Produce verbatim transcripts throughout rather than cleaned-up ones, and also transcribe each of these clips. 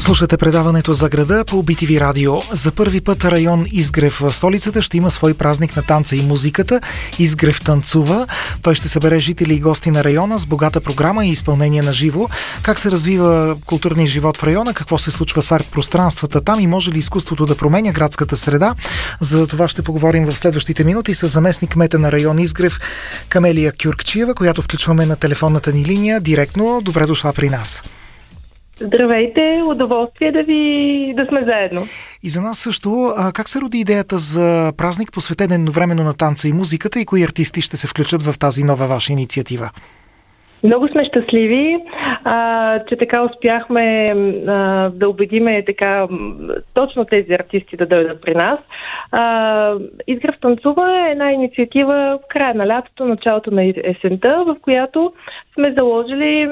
Слушате предаването за града по Би Ти Ви радио. За първи път район Изгрев в столицата ще има свой празник на танца и музиката. Изгрев танцува. Той ще събере жители и гости на района с богата програма и изпълнение на живо. Как се развива културния живот в района, какво се случва с арт-пространствата там и може ли изкуството да променя градската среда? За това ще поговорим в следващите минути с заместник кмета на район Изгрев Камелия Кюркчиева, която включваме на телефонната ни линия директно. Добре дошла при нас. Здравейте, удоволствие да ви да сме заедно. И за нас също. А как се роди идеята за празник, посветен едновременно на танца и музиката, и кои артисти ще се включат в тази нова ваша инициатива? Много сме щастливи, а, че така успяхме а, да убедиме така точно тези артисти да дойдат при нас. А, Изгрев танцува е една инициатива в края на лятото, началото на есента, в която сме заложили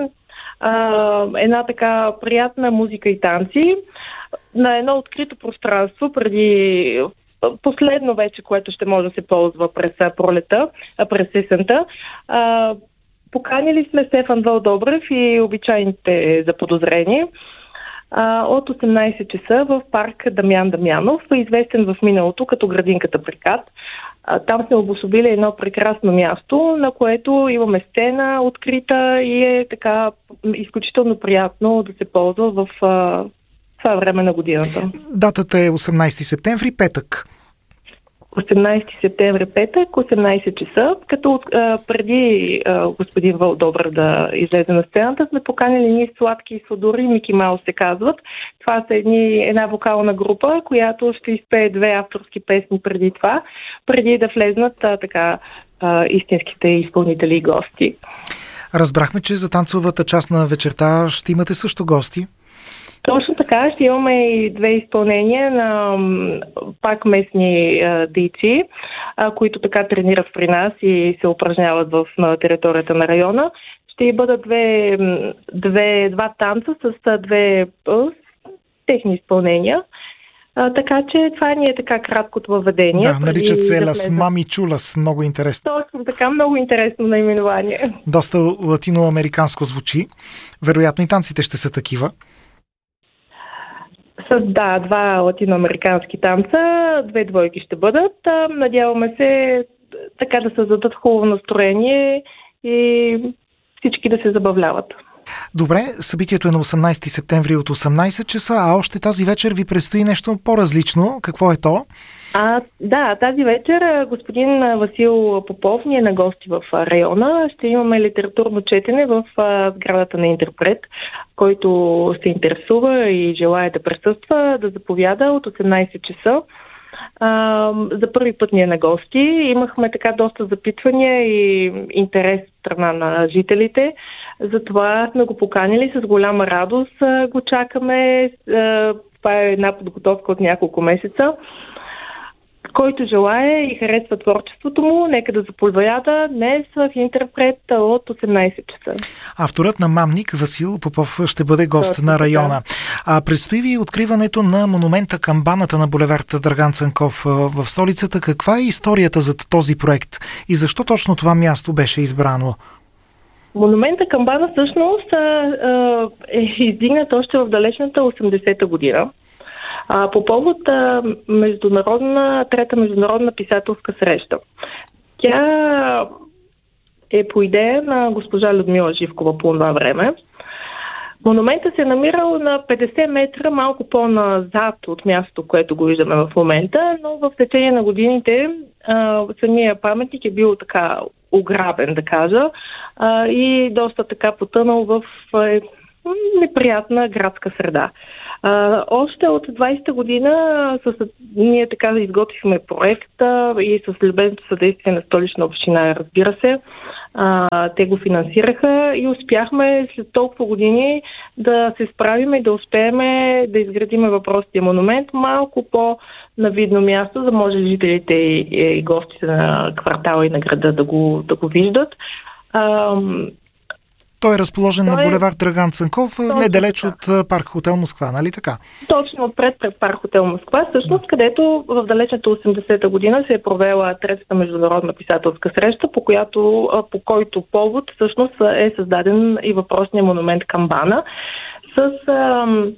Uh, една така приятна музика и танци на едно открито пространство преди последно вече, което ще може да се ползва през пролета, през есента. Uh, поканили сме Стефан Вълдобрев и обичайните заподозрени uh, от осемнайсет часа в парк Дамян Дамянов, известен в миналото като градинката при КАТ. Там сме обособили едно прекрасно място, на което имаме сцена открита и е така изключително приятно да се ползва в а, това време на годината. Датата е осемнайсети септември, петък. осемнайсети септември, петък, осемнайсет часа, като а, преди а, господин Вълдобър да излезе на сцената, сме поканили ни Сладки и Сладури, Мики Маус се казват. Това са едни, една вокална група, която ще изпее две авторски песни преди това, преди да влезнат а, така а, истинските изпълнители и гости. Разбрахме, че за танцовата част на вечерта ще имате също гости. Точно така, ще имаме и две изпълнения на пак местни а, дейци, а, които така тренират при нас и се упражняват в, на територията на района. Ще бъдат две, две, два танца с две с техни изпълнения. А, така че това ни е така краткото въведение. Да, наричат се Лас Мами Чулас. Много интересно. Точно така, много интересно наименование. Доста латиноамериканско звучи. Вероятно и танците ще са такива. С, да, два латиноамерикански танца, две двойки ще бъдат. Надяваме се така да създадат хубаво настроение и всички да се забавляват. Добре, събитието е на осемнайсети септември от осемнайсет часа, а още тази вечер ви предстои нещо по-различно. Какво е то? А, да, тази вечер господин Васил Попов ни е на гости в района. Ще имаме литературно четене в сградата на Интерпрет, който се интересува и желая да присъства, да заповяда от осемнайсет часа. А, за първи път ни е на гости. Имахме така доста запитвания и интерес от страна на жителите. Затова сме го поканили с голяма радост. Го чакаме. Това е една подготовка от няколко месеца. Който желае и харесва творчеството му, нека да заповяда днес в Интерпрет от осемнайсет часа. Авторът на Мамник Васил Попов ще бъде гост Точно, на района. Да. А предстои ви откриването на монумента към баната на булевард Драган Цанков в столицата. Каква е историята за този проект и защо точно това място беше избрано? Монумента към бана всъщност е издигнат още в далечната осемдесета година. А, по повод а, международна, трета международна писателска среща. Тя е по идея на госпожа Людмила Живкова по това време. Монументът се е намирал на петдесет метра, малко по-назад от мястото, което го виждаме в момента, но в течение на годините а, самия паметник е бил така ограбен, да кажа, а, и доста така потънал в е, неприятна градска среда. Uh, още от двайсета година с, ние така изготвихме проекта и с любезното съдействие на Столична община, разбира се. Uh, те го финансираха и успяхме след толкова години да се справим и да успеем да изградим въпросния монумент малко по-навидно място, за да може жителите и, и гостите на квартала и на града да го, да го виждат. Uh, Той е разположен Той на е... булевард Драган Цанков, недалеч да. от парк Хотел Москва, нали така? Точно отпред пред парк Хотел Москва, всъщност, да. където в далечната осемдесета година се е провела третата международна писателска среща, по, която, по който повод всъщност е създаден и въпросния монумент към бана с ам,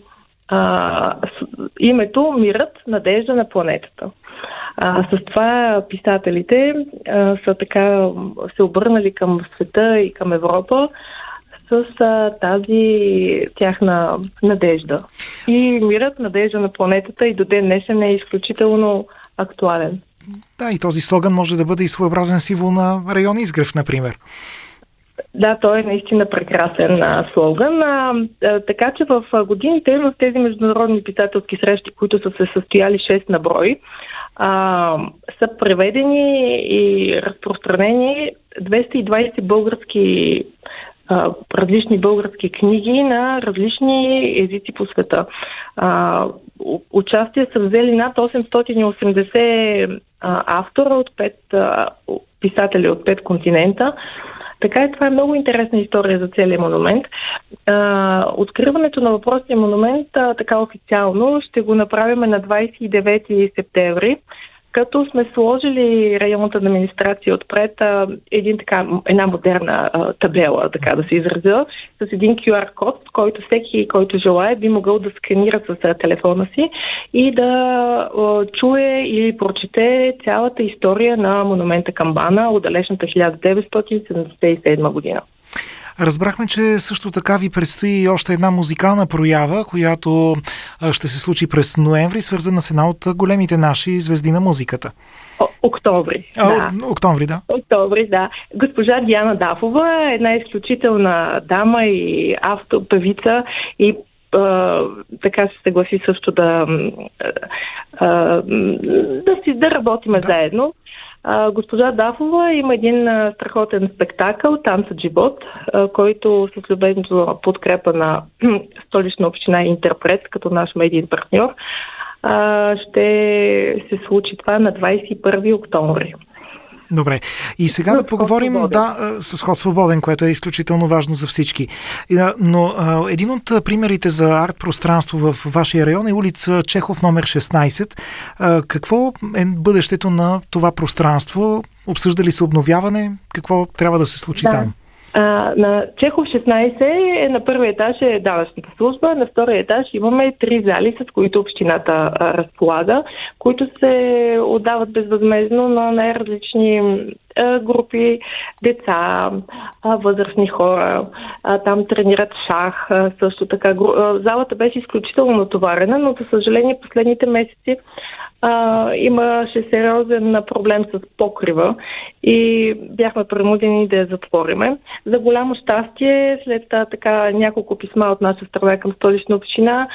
а, с името Мирът, надежда на планетата. А, с това писателите а, са така се обърнали към света и към Европа с а, тази тяхна надежда. И Мирът, надежда на планетата и до ден днешен е изключително актуален. Да, и този слоган може да бъде и своеобразен символ на район Изгрев, например. Да, той е наистина прекрасен а, слоган. А, а, така че в годините в тези международни писателски срещи, които са се състояли шест на брой, а, са преведени и разпространени двеста и двадесет български а, различни български книги на различни езици по света. А, участие са взели над осемстотин и осемдесет а, автора от пет а, писатели от пет континента. Така и това е много интересна история за целия монумент. А, откриването на въпросния монумент а, така официално ще го направим на двадесет и девети септември, като сме сложили районната администрация отпред а, един, така, една модерна а, табела, така да се изразя, с един кю ар код, който всеки, който желае, би могъл да сканира с а, телефона си и да а, чуе или прочете цялата история на монумента Камбана от далечната хиляда деветстотин седемдесет и седма година. Разбрахме, че също така ви предстои още една музикална проява, която ще се случи през ноември, свързана с една от големите наши звезди на музиката. О, октомври, а, да. Октомври, да. Октомври, да. Госпожа Диана Дафова е една изключителна дама и автор, певица и Uh, така се съгласи също да, uh, да, си, да работиме да. заедно. Uh, госпожа Дафова има един uh, страхотен спектакъл „Танца Джибот“, uh, който с любезната подкрепа на Столична община и Интерпрет, като наш медиен партньор, uh, ще се случи това на двадесет и първи октомври. Добре. И сега с да поговорим да, с ход свободен, което е изключително важно за всички. Но а, един от примерите за арт-пространство в вашия район е улица Чехов номер шестнадесет. А, какво е бъдещето на това пространство? Обсъжда ли се обновяване? Какво трябва да се случи да. там? А, на Чехов шестнадесет е, на първия етаж е данъчната служба, на втория етаж имаме три зали, с които общината а, разполага, които се отдават безвъзмездно на най-различни а, групи деца, а, възрастни хора. А, там тренират шах, а, също така. А, залата беше изключително натоварена, но за съжаление последните месеци Uh, имаше сериозен проблем с покрива и бяхме принудени да я затвориме. За голямо щастие, след uh, така няколко писма от наша страна към Столична община,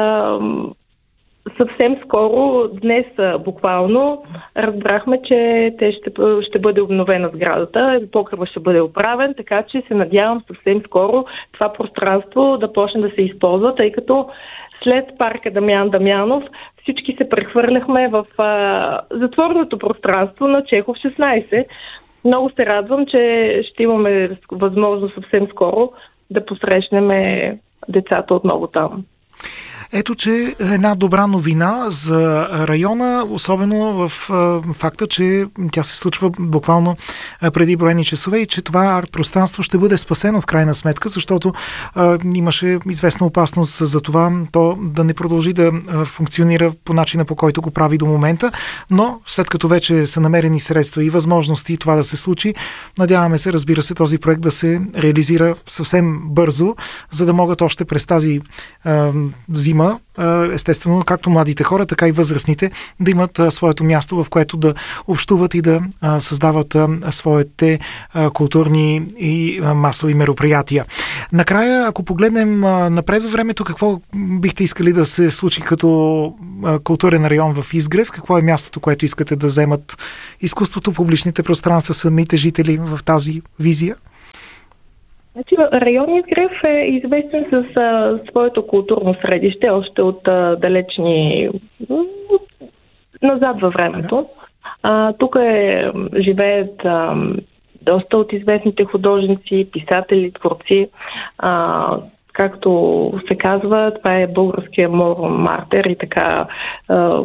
uh, съвсем скоро, днес буквално, разбрахме, че те ще, ще бъде обновена сградата, покрива ще бъде оправен, така че се надявам съвсем скоро това пространство да почне да се използва, тъй като след парка Дамян Дамянов всички се прехвърляхме в а, затворното пространство на Чехов шестнадесет. Много се радвам, че ще имаме възможност съвсем скоро да посрещнем децата отново там. Ето, че една добра новина за района, особено в факта, че тя се случва буквално преди броени часове и че това арт-пространство ще бъде спасено в крайна сметка, защото а, имаше известна опасност за това то да не продължи да функционира по начина, по който го прави до момента, но след като вече са намерени средства и възможности това да се случи, надяваме се, разбира се, този проект да се реализира съвсем бързо, за да могат още през тази а, зима, естествено, както младите хора, така и възрастните, да имат своето място, в което да общуват и да създават своите културни и масови мероприятия. Накрая, ако погледнем напред във времето, какво бихте искали да се случи като културен район в Изгрев? Какво е мястото, което искате да вземат изкуството, публичните пространства, самите жители в тази визия? Значи, район Изгрев е известен с а, своето културно средище, още от а, далечни назад във времето. А, тук е, живеят а, доста от известните художници, писатели, творци. А, както се казва, това е българския Моро Мартер и така а,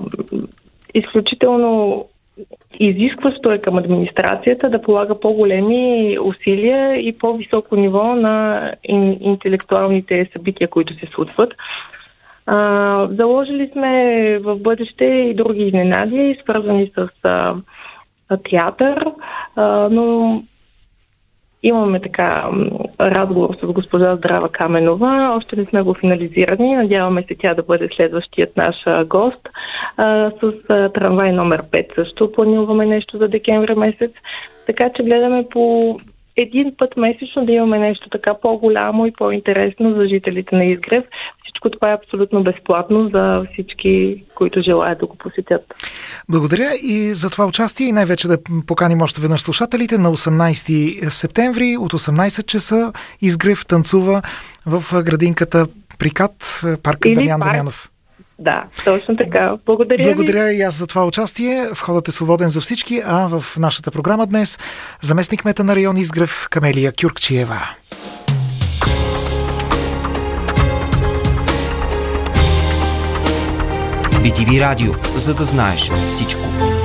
изключително изискващо е към администрацията да полага по-големи усилия и по-високо ниво на интелектуалните събития, които се случват. А, заложили сме в бъдеще и други изненади, свързани с а, театър, а, но имаме така разговор с госпожа Здрава Каменова. Още не сме го финализирани. Надяваме се тя да бъде следващият наш гост. А, с а, трамвай номер пет също плануваме нещо за декември месец. Така че гледаме по един път месечно да имаме нещо така по-голямо и по-интересно за жителите на Изгрев. Всичко това е абсолютно безплатно за всички, които желаят да го посетят. Благодаря и за това участие и най-вече да поканим още веднъж слушателите на осемнайсети септември от осемнайсет часа Изгрев танцува в градинката Прикат, парка Или Дамян парк. Дамянов. Да, точно така. Благодаря Благодаря ви. и аз за това участие. Входът е свободен за всички, а в нашата програма днес заместник-кмета на район Изгрев Камелия Кюркчиева. би ти ви Радио, за да знаеш всичко.